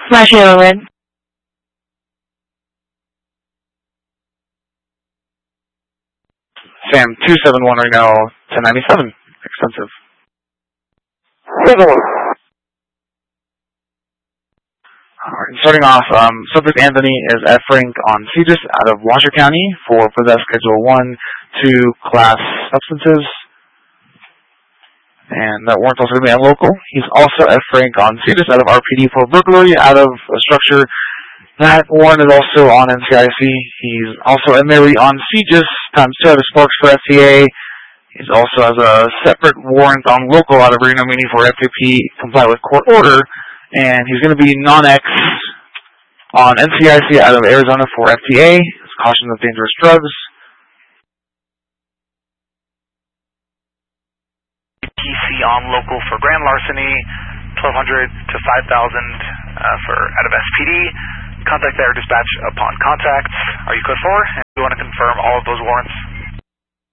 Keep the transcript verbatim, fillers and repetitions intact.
Smash Yellow Red. Sam two seven one Reno ten ninety-seven. Extensive. seven one. Alright, starting off, um, subject Anthony is F rank on C G I S out of Washoe County for possess Schedule one, two class substances. And that warrant's also going to be unlocal. He's also F rank on C G I S out of R P D for burglary out of a structure. That warrant is also on N C I C. He's also in Mary on C G I S times two out of Sparks for F T A. He's also has a separate warrant on local out of Reno Muni for F K P, comply with court order. And he's going to be non-X on N C I C out of Arizona for F T A. Caution of dangerous drugs. P C on local for grand larceny, twelve hundred to five thousand uh, for out of S P D. Contact their dispatch upon contact. Are you code four? And we want to confirm all of those warrants.